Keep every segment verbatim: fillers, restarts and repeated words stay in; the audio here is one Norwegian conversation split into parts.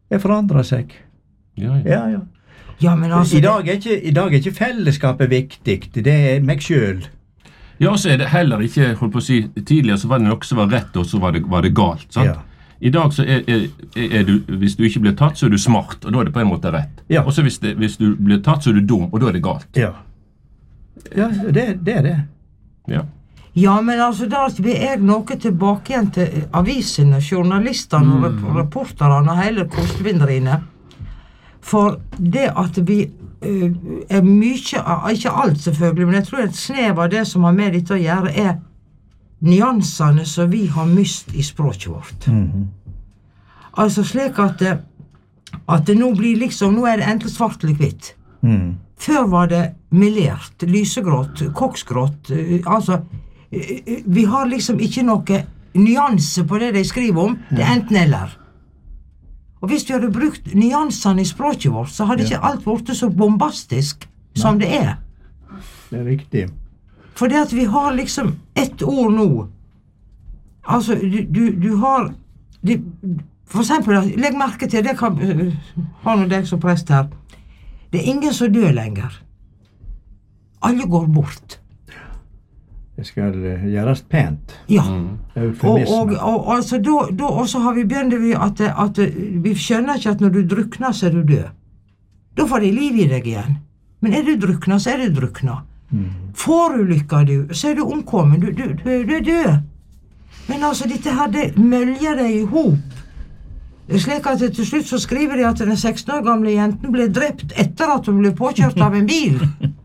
Det forandrer seg. Ja, ja. Ja, ja. Ja, men altså, I dag er ikke, i dag er ikke fellesskapet viktig, det er meg selv. Ja, så er det heller ikke, holdt på å si, tidligere så var det noe som var rett, og så var det, var det galt, sant? Ja. I dag så er, er, er du, hvis du ikke blir tatt, så er du smart, og da er det på en måte rett. Ja. Og så hvis, det, hvis du blir tatt, så er du dum, og da er det galt. Ja, ja det, det er det. Ja. ja, men altså, da blir jeg noe tilbake igjen til avisene, journalistene, mm. og reporterne og hele kostbinderiene. For det at vi uh, er mye, ikke alt selvfølgelig, men jeg tror et snev av det som har med dette å gjøre, er nyansene som vi har mist i språket vårt. Mm-hmm. Altså slik at det, at det nå blir liksom, nå er det enten svart eller hvitt. Mm. Før var det melert, lysegrått, koksgrått, uh, altså, uh, vi har liksom ikke noe nyanse på det de skriver om, det er enten eller. Og hvis vi hadde brukt nyansene i språket vårt, så hadde ja. ikke alt vært så bombastisk som Nei. det er. Det er riktig. For det at vi har liksom ett ord nå, altså du, du, du har, de, for eksempel, legg merke til, det kan, uh, har nå deg som prest her, det er ingen som dør lenger. Alle går bort. Det skal uh, gjøres pent. Ja, mm. og, og, og altså da, da også har vi begynt vi at, at vi skjønner ikke at når du drukner, så er du død. Da får de liv i deg igjen. Men er du drukner, så er du drukner. Mm. Forulykker du, så er du omkommen, du, du, du, du er død. Men altså, dette her, det mølger deg i hop. Det er slik at til slutt så skriver de at den seksten år gamle jenten ble drept etter at hun ble påkjørt av en bil.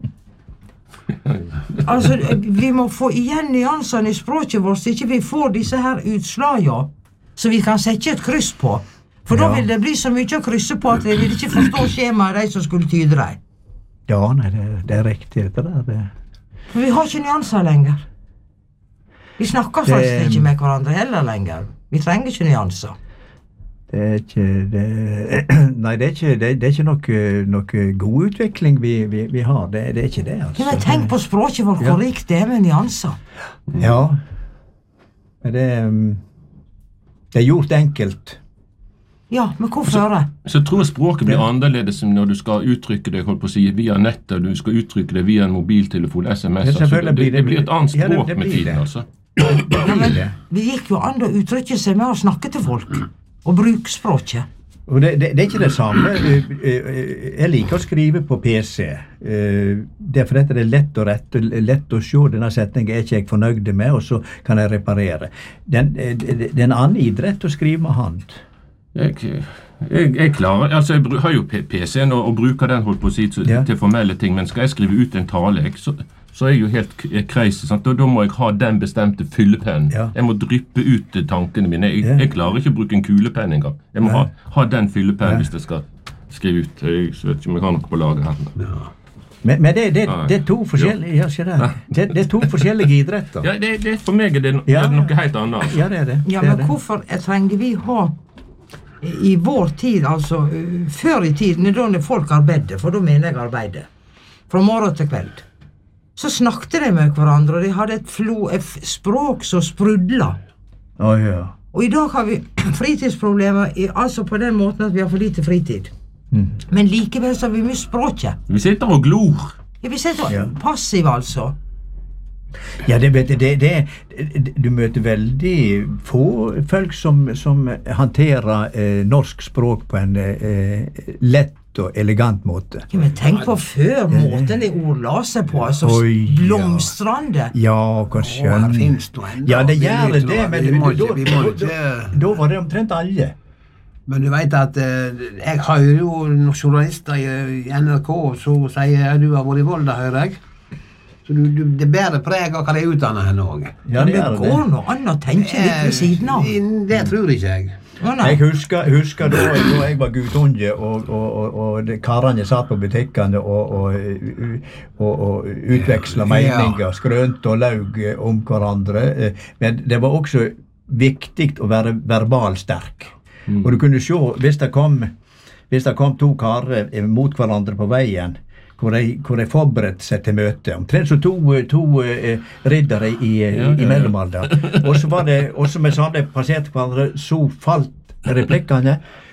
Altså, vi må få igjen nyansene i språket vårt, så ikke vi får disse her utslagene, så vi kan sette et kryss på. For ja. da vil det bli så mye å krysse på at de vil ikke forstå skjemaet de som skulle tyde dem. Ja, nei, det, det er riktig det der. Det. Men vi har ikke nyanser lenger. Vi snakker faktisk det, ikke med hverandre heller lenger. Vi trenger ikke nyanser. Det er ikke, det, nei, det er ikke, det, det er ikke noe, noe god utvikling vi, vi, vi har. Det, det er ikke det, altså. Ja, men tenk på språket vårt, hvor ja. rikt det er med nyanser. Ja, men det, det er gjort enkelt. Ja, men hvorfor det? Så jeg tror språket blir annerledes når du skal uttrykke det, holdt på å si, via nettet, du skal uttrykke det via en mobiltelefon, sms, ja, altså, det, det, det blir et annet språk ja, det, det med tiden, det. altså. Ja, men det gikk jo an å uttrykke seg med å snakke til folk, og bruke språket. Og det, det, det er ikke det samme. Jeg liker å skrive på P C. Det er fordi det er lett å rette, lett å se denne setningen er ikke jeg fornøyd med, og så kan jeg reparere. Det er en annen idrett å skrive med hand. Jeg, jeg, jeg klarer, altså jeg har jo P C-en og, og bruker den holdt på å si til, ja. til formelle ting, men skal jeg skrive ut en tale, jeg, så, så er jeg jo helt crazy, sant? Da, da må jeg ha den bestemte fyllepennen. Ja. Jeg må dryppe ut tankene mine. Jeg, ja. jeg klarer ikke å bruke en kulepenn engang. Jeg må ha, ha den fyllepennen ja. hvis jeg skal skrive ut. Jeg vet ikke om jeg har noe på laget her. Ja. Men, men det, det, det er to forskjellige, ja, det. Det, det er to forskjellige idretter. Ja, det, det, for meg er det, ja. det er noe helt annet. Altså. Ja, det er det. Ja, men hvorfor trenger vi ha i vår tid, altså før i tiden, da når folk arbeidet, for da mener jeg arbeidet, fra morgen til kveld, så snakket de med hverandre, og de hadde et, flo, et språk som sprudlet. Oh, ja. Og i dag har vi fritidsproblemer, i, altså på den måten at vi har for lite fritid. Mm. Men likevel så har vi mye språket. Vi sitter og glor. Ja, vi sitter ja. passiv, altså. Ja, det, det, det, det, du møter veldig få folk som, som hanterer eh, norsk språk på en eh, lett og elegant måte. Ja, men tenk på før måten de ord la seg på, altså Oi, blomstrande. Ja, kanskje. Åh, her finnes det enda. Ja, det gjør det, men vi må, da, vi må, da, da var det omtrent alle. Men du vet at eh, jeg har jo noen journalister i, i N R K, så sier du har vært i Volda, hører jeg. Så du, du, det bærer preg av hva de utdanner henne også. Ja, det, det går noe annet å tenke litt ved siden av. Det tror ikke jeg. Jeg husker, husker da, da jeg var guttunge, og, og, og, og karene satt på butikkene og, og, og, og utvekslet meninger, skrønt og laug om hverandre. Men det var også viktig å være verbalsterk. Mm. Og du kunne se, hvis det kom, hvis det kom to karer mot hverandre på veien, hvor de, hvor de forberedte seg til møte. Omtrent så to, to uh, riddere i, ja, ja, ja. i mellomalder. Og så var det, og så med sånn de passerte hverandre, så falt replikkene.